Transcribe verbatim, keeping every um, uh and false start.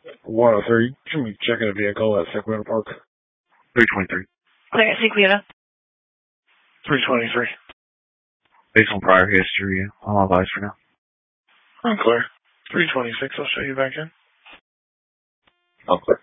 one oh three. Can we check in a vehicle at Sequoia Park? three twenty-three. Clear at Sequoia. three twenty-three. Based on prior history, all my advice for now. I'm clear. three twenty-six, I'll show you back in. I'm clear.